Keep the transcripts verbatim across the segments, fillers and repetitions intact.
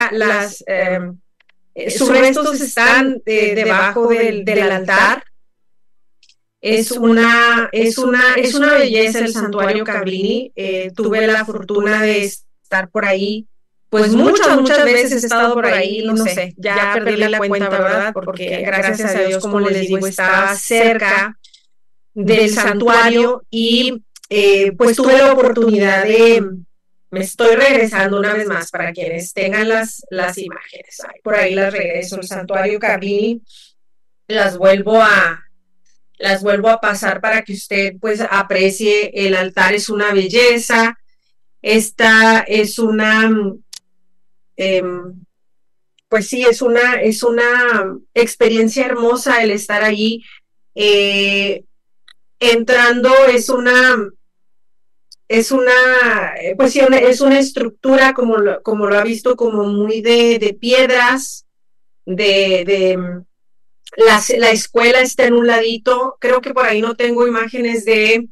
las, eh, sus restos están de, debajo del, del altar. Es una, es, una, es una belleza el santuario Cabrini. Eh, tuve la fortuna de estar por ahí. Pues muchas, muchas veces he estado por ahí, no sé, ya perdí la cuenta, ¿verdad? Porque gracias a Dios, como les digo, estaba cerca del santuario y eh, pues tuve la oportunidad de, me estoy regresando una vez más para quienes tengan las, las imágenes. Ay, por ahí las regreso, el santuario Cabrini, las vuelvo a, las vuelvo a pasar para que usted pues aprecie. El altar es una belleza, esta es una... Eh, pues sí, es una, es una experiencia hermosa el estar allí. Eh, entrando es una, es una, pues sí, una, es una estructura como lo, como lo ha visto, como muy de, de piedras, de, de la, la escuela está en un ladito. Creo que por ahí no tengo imágenes de...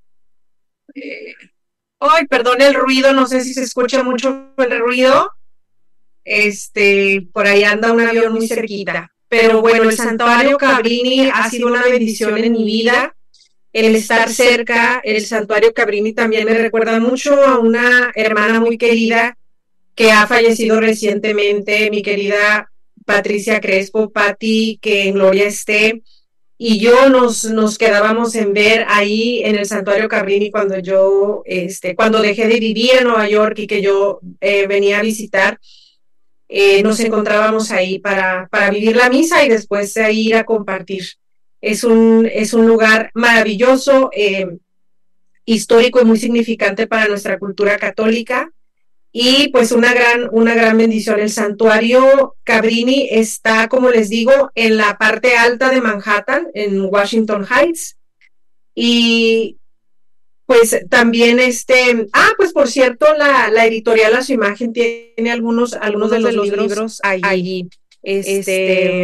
Eh, ay, perdón el ruido, no sé si se escucha mucho el ruido. Este, por ahí anda un avión muy cerquita. Pero bueno, el santuario Cabrini ha sido una bendición en mi vida. El estar cerca, el santuario Cabrini también me recuerda mucho a una hermana muy querida que ha fallecido recientemente, mi querida Patricia Crespo, Patti, que en gloria esté. Y yo nos, nos quedábamos en ver ahí en el santuario Cabrini cuando yo, este, cuando dejé de vivir en Nueva York y que yo eh, venía a visitar. Eh, nos encontrábamos ahí para, para vivir la misa y después de ir a compartir. Es un, es un lugar maravilloso, eh, histórico y muy significante para nuestra cultura católica y pues una gran, una gran bendición. El santuario Cabrini está, como les digo, en la parte alta de Manhattan, en Washington Heights, y pues también este, ah, pues por cierto, la, la editorial A Su Imagen tiene algunos, algunos de los, de los libros, libros allí. allí. Este,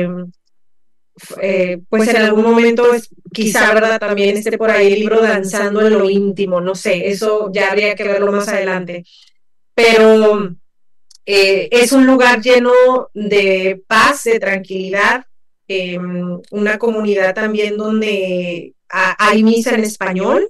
eh, pues en algún momento, quizá, ¿verdad? También esté por ahí el libro Danzando en lo Íntimo, no sé, eso ya habría que verlo más adelante. Pero eh, es un lugar lleno de paz, de tranquilidad, eh, una comunidad también donde hay misa en español.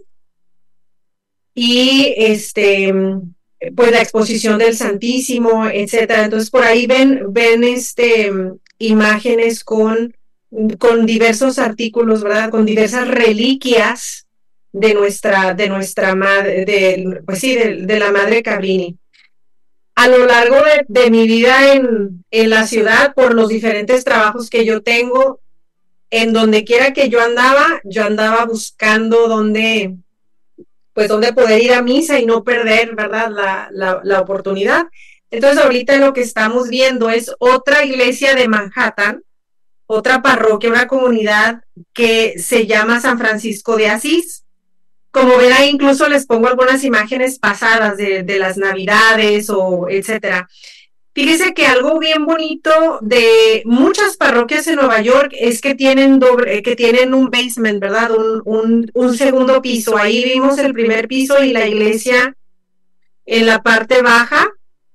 Y este, pues la exposición del Santísimo, etcétera. Entonces por ahí ven, ven este, imágenes con, con diversos artículos, ¿verdad? Con diversas reliquias de nuestra, de nuestra madre, de, pues sí, de, de la madre Cabrini. A lo largo de, de mi vida en, en la ciudad, por los diferentes trabajos que yo tengo, en donde quiera que yo andaba, yo andaba buscando dónde pues donde poder ir a misa y no perder, ¿verdad?, la, la, la oportunidad. Entonces ahorita lo que estamos viendo es otra iglesia de Manhattan, otra parroquia, una comunidad que se llama San Francisco de Asís. Como ven ahí, incluso les pongo algunas imágenes pasadas de, de las Navidades o etcétera. Fíjese que algo bien bonito de muchas parroquias en Nueva York es que tienen doble, que tienen un basement, ¿verdad? Un, un, un segundo piso. Ahí vimos el primer piso y la iglesia en la parte baja.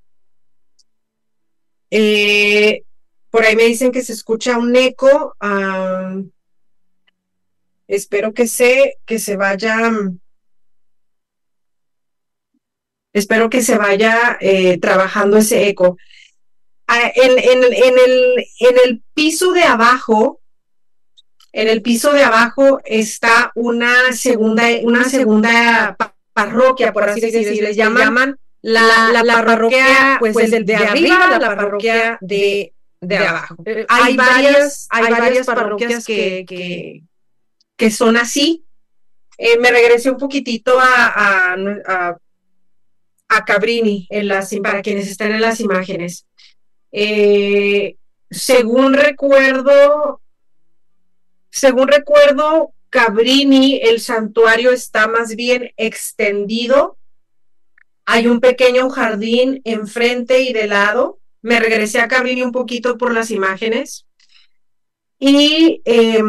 Eh, por ahí me dicen que se escucha un eco. Um, espero que se, que se vaya... Espero que se vaya eh, trabajando ese eco. En, en, en, el, en el piso de abajo, en el piso de abajo está una segunda, una segunda parroquia, por así decirlo, les llaman la, la, la parroquia, pues, pues de, de arriba, la, la parroquia de, de abajo. Hay varias, hay varias parroquias que, que, que son así. Eh, me regresé un poquitito a, a, a, a Cabrini, en las, para quienes están en las imágenes. Eh, según recuerdo, según recuerdo, Cabrini, el santuario está más bien extendido. Hay un pequeño jardín enfrente y de lado. Me regresé a Cabrini un poquito por las imágenes. Y eh,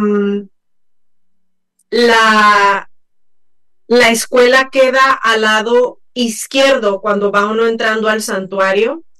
la, la escuela queda al lado izquierdo cuando va uno entrando al santuario.